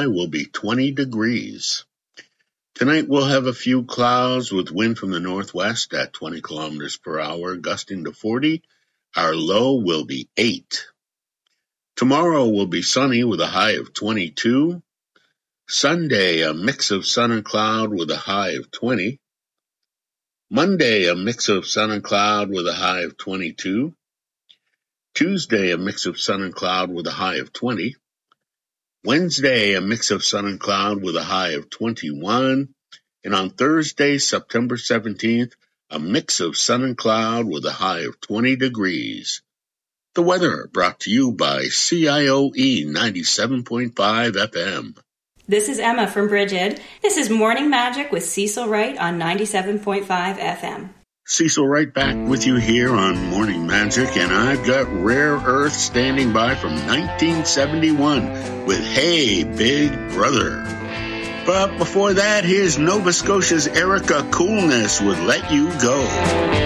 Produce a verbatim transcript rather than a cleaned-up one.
high will be twenty degrees. Tonight we'll have a few clouds with wind from the northwest at twenty kilometers per hour, gusting to forty. Our low will be eight. Tomorrow will be sunny with a high of twenty-two. Sunday, a mix of sun and cloud with a high of twenty. Monday, a mix of sun and cloud with a high of twenty-two. Tuesday, a mix of sun and cloud with a high of twenty. Wednesday, a mix of sun and cloud with a high of twenty-one. And on Thursday, September seventeenth, a mix of sun and cloud with a high of twenty degrees. The weather brought to you by C I O E ninety-seven point five F M. This is Emma from Bridget. This is Morning Magic with Cecil Wright on ninety-seven point five F M. Cecil Wright back with you here on Morning Magic, and I've got Rare Earth standing by from nineteen seventy-one with Hey Big Brother. But before that, here's Nova Scotia's Erica Coolness with Let You Go.